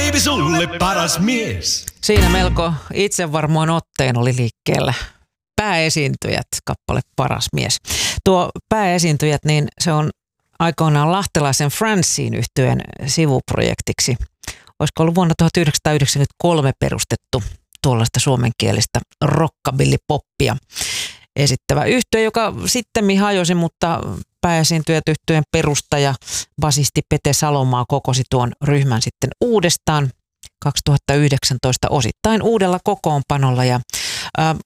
baby, sulle paras mies. Siinä melko itsevarmoin otteen oli liikkeellä Pääesiintyjät, kappale Paras mies. Tuo Pääesiintyjät, niin se on aikoinaan lahtelaisen Francine -yhtyeen sivuprojektiksi. Olisiko ollut vuonna 1993 perustettu tuollaista suomenkielistä rockabilly-poppia esittävä yhtye, joka sittemmin hajosi, mutta Pääesiintyjät -yhtyeen perustaja, basisti Pete Salomaa kokosi tuon ryhmän sitten uudestaan 2019 osittain uudella kokoonpanolla. Ja